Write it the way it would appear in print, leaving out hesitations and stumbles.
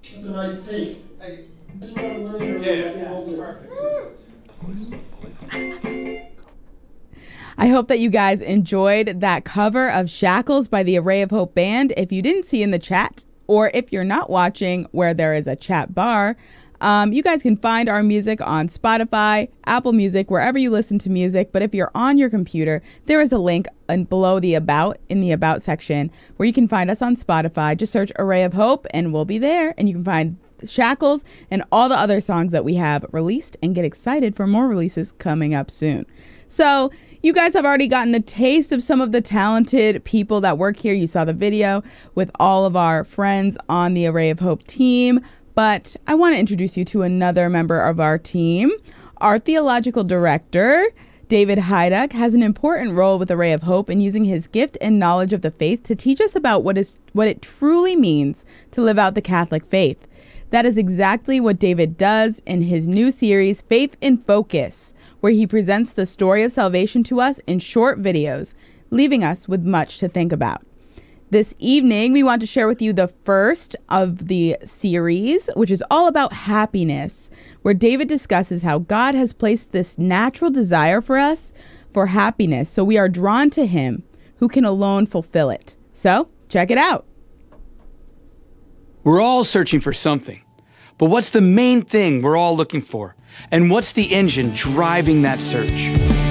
That's a nice take. Yeah, perfect. I hope that you guys enjoyed that cover of Shackles by the Array of Hope Band. If you didn't see in the chat, or if you're not watching where there is a chat bar, you guys can find our music on Spotify, Apple Music, wherever you listen to music. But if you're on your computer, there is a link below the About, in the About section, where you can find us on Spotify. Just search Array of Hope and we'll be there. And you can find Shackles and all the other songs that we have released, and get excited for more releases coming up soon. So you guys have already gotten a taste of some of the talented people that work here. You saw the video with all of our friends on the Array of Hope team. But I want to introduce you to another member of our team. Our theological director, David Heiduck, has an important role with Array of Hope in using his gift and knowledge of the faith to teach us about what it truly means to live out the Catholic faith. That is exactly what David does in his new series, Faith in Focus, where he presents the story of salvation to us in short videos, leaving us with much to think about. This evening, we want to share with you the first of the series, which is all about happiness, where David discusses how God has placed this natural desire for us for happiness, so we are drawn to him who can alone fulfill it. So, check it out. We're all searching for something, but what's the main thing we're all looking for? And what's the engine driving that search?